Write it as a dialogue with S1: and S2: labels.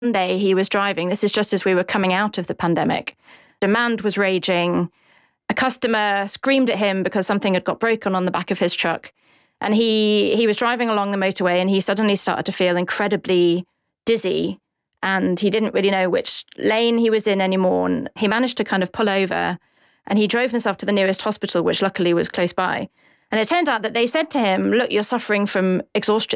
S1: day he was driving, this is just as we were coming out of the pandemic, demand was raging. A customer screamed at him because something had got broken on the back of his truck. And he was driving along the motorway and he suddenly started to feel incredibly dizzy. And he didn't really know which lane he was in anymore. And he managed to kind of pull over and he drove himself to the nearest hospital, which luckily was close by. And it turned out that they said to him, look, you're suffering from exhaustion.